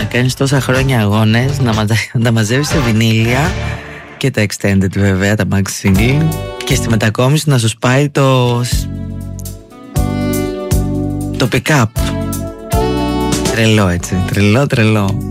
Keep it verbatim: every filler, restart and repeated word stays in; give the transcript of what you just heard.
κάνεις τόσα χρόνια αγώνες, να, μαζε... να τα μαζεύεις σε βινίλια και τα extended βέβαια, τα max single, και στη μετακόμιση να σου σπάει το το pick-up. Τρελό, έτσι, τρελό, τρελό.